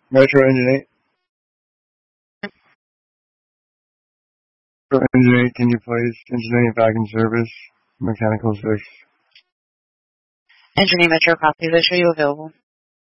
Metro Engine 8. Metro Engine 8, can you please? Engineering vacuum service, mechanical 6. Engineering Metro copy. Which are you available?